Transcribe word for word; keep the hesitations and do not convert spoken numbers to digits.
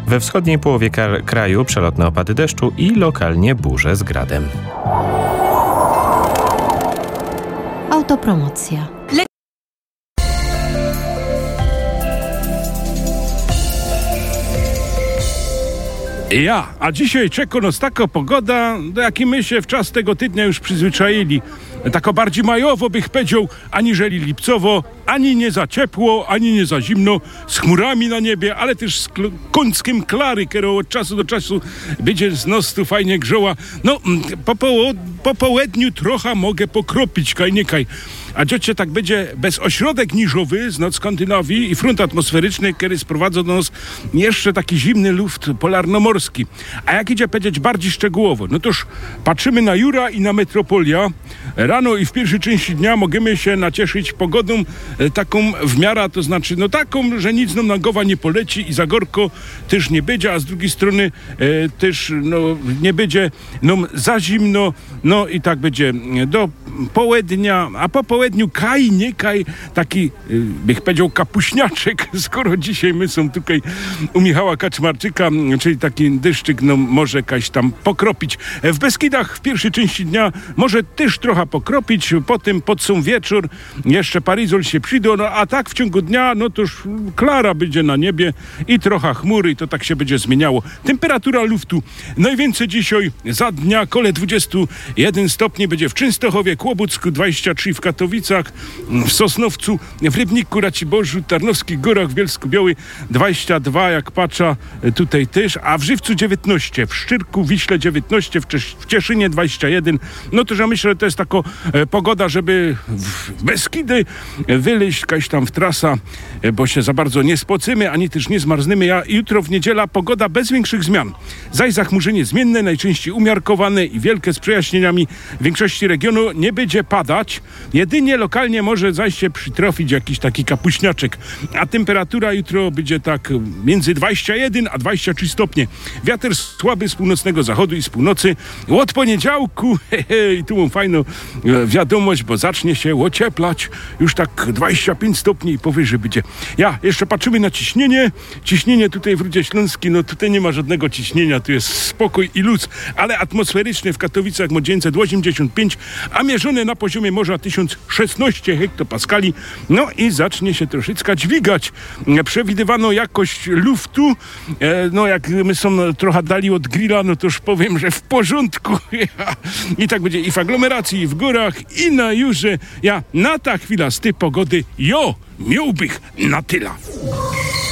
We wschodniej połowie kar- kraju przelotne opady deszczu i lokalnie burze z gradem. Autopromocja. Ja, a dzisiaj czeka nas taka pogoda, do jakiej my się w czas tego tygodnia już przyzwyczaili. Tako bardziej majowo bych powiedział, aniżeli lipcowo, ani nie za ciepło, ani nie za zimno, z chmurami na niebie, ale też z kl- końskim klary, które od czasu do czasu będzie z nos tu fajnie grzoła. No, po, poło- po południu trochę mogę pokropić, kaj nie kaj. A dziocie tak będzie bez ośrodek niżowy z nad Skandynawii i front atmosferyczny, który sprowadza do nas jeszcze taki zimny luft polarnomorski. A jak idzie powiedzieć bardziej szczegółowo, no toż patrzymy na Jura i na Metropolia. Rano i w pierwszej części dnia możemy się nacieszyć pogodą e, taką w miarę, to znaczy no taką, że nic nam na głowa nie poleci i za gorko też nie będzie, a z drugiej strony e, też no nie będzie nam za zimno, no i tak będzie do południa, a po południu kaj, nie kaj, taki, y, bych powiedział, kapuśniaczek, skoro dzisiaj my są tutaj u Michała Kaczmarczyka, czyli taki deszczyk, no może kaś tam pokropić. W Beskidach w pierwszej części dnia może też trochę pokropić, potem pod sam wieczór jeszcze parizol się przyjdą, no a tak w ciągu dnia, no to już klara będzie na niebie i trochę chmury i to tak się będzie zmieniało. Temperatura luftu najwięcej dzisiaj za dnia kole dwadzieścia jeden stopni będzie w Częstochowie, Kłobucku, dwadzieścia trzy w Katowicach, w Sosnowcu, w Rybniku, Raciborzu, Tarnowskich Górach, w Bielsku-Białej dwadzieścia dwa, jak patrzę tutaj też, a w Żywcu dziewiętnaście, w Szczyrku, Wiśle dziewiętnaście, w, Czesz- w Cieszynie dwadzieścia jeden. No to ja myślę, że to jest taka e, pogoda, żeby w Beskidy wyleźć jakaś tam w trasa, e, bo się za bardzo nie spocymy, ani też nie zmarznymy. Ja jutro w niedziela pogoda bez większych zmian. Zaś zachmurzenie zmienne, najczęściej umiarkowane i wielkie z przejaśnieniami w większości regionu nie będzie padać. Jedynie lokalnie może zaś się przytrofić jakiś taki kapuśniaczek. A temperatura jutro będzie tak między dwadzieścia jeden a dwadzieścia trzy stopnie. Wiatr słaby z północnego zachodu i z północy. Od poniedziałku, hehe, i tu mam fajną e, wiadomość, bo zacznie się ocieplać. Już tak dwadzieścia pięć stopni i powyżej będzie. Ja, jeszcze patrzymy na ciśnienie. Ciśnienie tutaj w Rudzie Śląskiej, no tutaj nie ma żadnego ciśnienia, tu jest spokój i luz, ale atmosferyczny w Katowicach ma dziewięćset osiemdziesiąt pięć, a mierzone na poziomie morza tysiąc szesnaście hektopaskali. No i zacznie się troszeczkę dźwigać. Przewidywano jakość luftu, e, no jak my są trochę dali od grilla, no to już powiem, że w porządku. I tak będzie i w aglomeracji, i w górach, i na Jurze. Ja na ta chwila z tej pogody, jo, miałbych na tyle.